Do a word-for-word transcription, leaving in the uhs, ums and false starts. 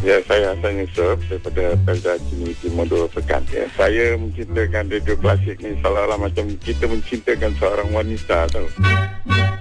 Ya, saya Hassan Yusof daripada Pelda Kini Timur Pekan. Ya, saya mencintakan radio klasik ni seolah-olah macam kita mencintakan seorang wanita tau.